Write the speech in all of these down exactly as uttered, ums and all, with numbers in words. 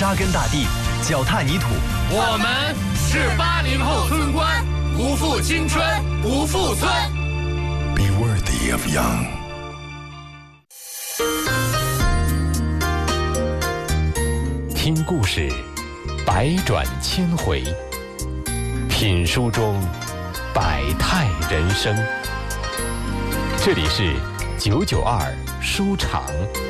扎根大地，脚踏泥土。 我们是八零后村官，不负青春，不负村。 Be worthy of young。 听故事，百转千回；品书中，百态人生。这里是九九二书场。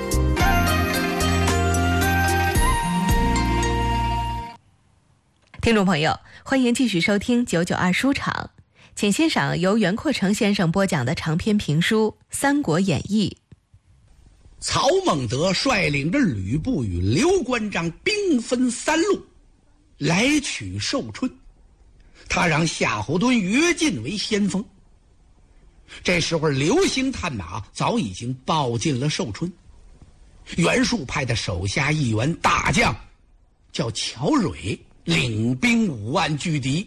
听众朋友，欢迎继续收听九九二书场，请欣赏由袁阔成先生播讲的长篇评书《三国演义》。 曹孟德率领着吕布与刘关张兵分三路来取寿春，他让夏侯惇、乐进为先锋。这时候刘兴探马早已经报进了寿春，袁术派的手下一员大将叫乔蕊，领兵五万拒敌。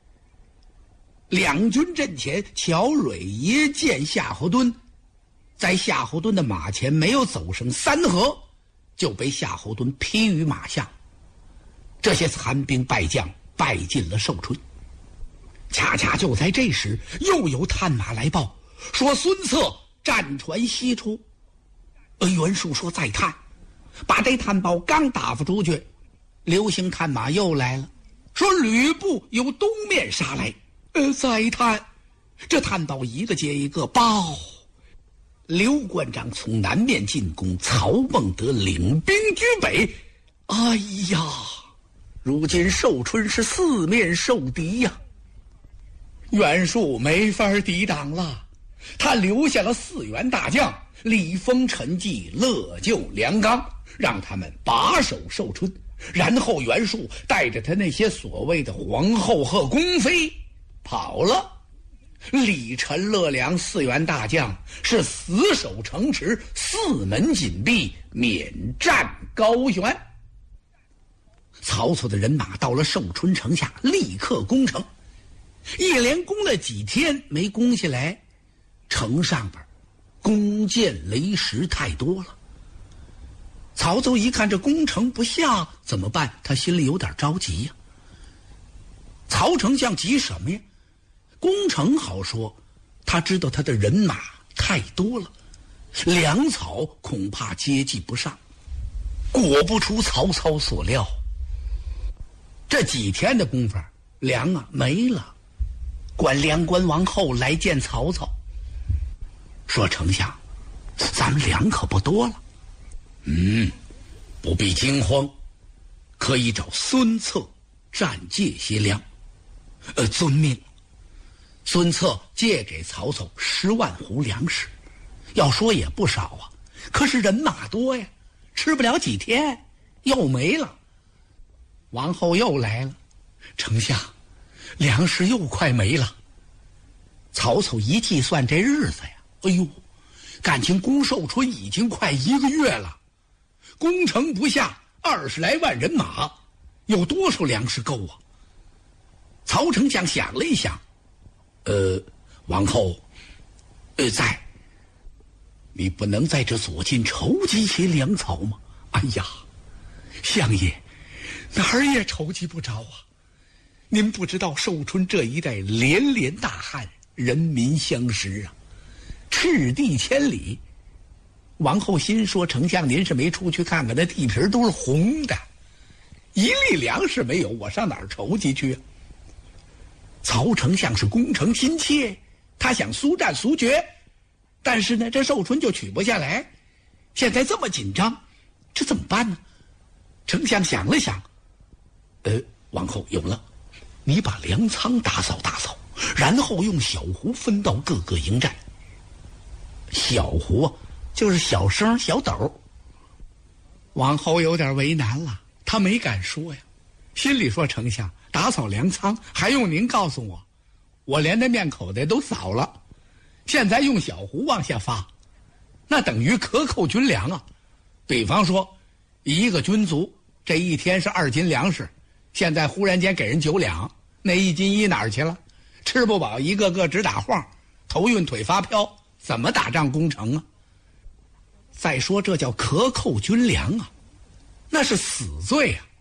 两军阵前，乔蕊一见夏侯惇，在夏侯惇的马前没有走上三合，就被夏侯惇劈于马下。这些残兵败将败进了寿春。恰恰就在这时，又有探马来报，说孙策战船西出。而袁术说再探，把这探报刚打发出去，刘兴探马又来了，说吕布由东面杀来。呃，再探，这探报一个接一个报。刘关张从南面进攻，曹孟德领兵居北。哎呀，如今寿春是四面受敌呀、啊，袁术没法抵挡了。他留下了四员大将，李丰、陈济、乐就、梁刚，让他们把守寿春。然后袁术带着他那些所谓的皇后和宫妃跑了。李陈乐梁四员大将是死守城池，四门紧闭，免战高悬。曹操的人马到了寿春城下，立刻攻城。一连攻了几天没攻下来，城上边弓箭雷石太多了。曹操一看这攻城不下怎么办？他心里有点着急呀、啊。曹丞相急什么呀？攻城好说，他知道他的人马太多了，粮草恐怕接济不上。果不出曹操所料，这几天的功夫，粮啊没了。关梁关王后来见曹操，说丞相，咱们粮可不多了。嗯，不必惊慌，可以找孙策暂借些粮。呃，遵命。孙策借给曹操十万斛粮食，要说也不少啊，可是人马多呀，吃不了几天又没了。王后又来了，丞相，粮食又快没了。曹操一计算这日子呀，哎呦，感情攻寿春已经快一个月了，攻城不下，二十来万人马，有多少粮食够啊？曹丞相想了一想，呃，王后，呃，在，你不能在这左近筹集些粮草吗？哎呀，相爷，哪儿也筹集不着啊！您不知道寿春这一带连连大旱，人民相食啊，赤地千里。王后心说：丞相您是没出去看看，那地皮都是红的，一粒粮食没有，我上哪儿筹集去啊？曹丞相是攻城心切，他想速战速决，但是呢，这寿春就取不下来，现在这么紧张，这怎么办呢？丞相想了想，呃，王后有了，你把粮仓打扫打扫，然后用小胡分到各个营寨。小胡啊，就是小升小斗。王后有点为难了，她没敢说呀，心里说：丞相打扫粮仓还用您告诉我？我连那面口袋都扫了，现在用小胡往下发，那等于克扣军粮啊。比方说，一个军卒这一天是二斤粮食，现在忽然间给人九两，那一斤一哪儿去了？吃不饱，一个个直打晃，头晕腿发飘，怎么打仗攻城啊？再说这叫克扣军粮啊，那是死罪啊！